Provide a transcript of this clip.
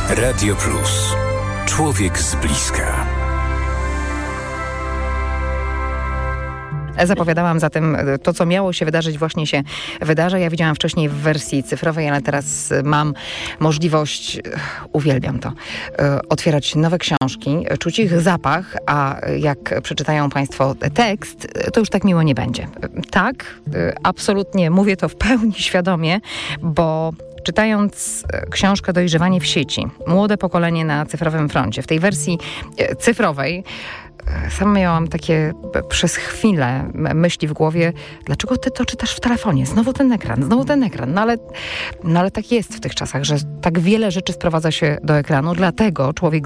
Radio Plus. Człowiek z bliska. Zapowiadałam zatem to, co miało się wydarzyć, właśnie się wydarza. Ja widziałam wcześniej w wersji cyfrowej, ale teraz mam możliwość, uwielbiam to, otwierać nowe książki, czuć ich zapach, a jak przeczytają Państwo tekst, to już tak miło nie będzie. Tak, absolutnie mówię to w pełni świadomie, bo czytając książkę Dojrzewanie w sieci, młode pokolenie na cyfrowym froncie, w tej wersji cyfrowej, sama miałam takie przez chwilę myśli w głowie, dlaczego ty to czytasz w telefonie? Znowu ten ekran. No ale tak jest w tych czasach, że tak wiele rzeczy sprowadza się do ekranu, dlatego człowiek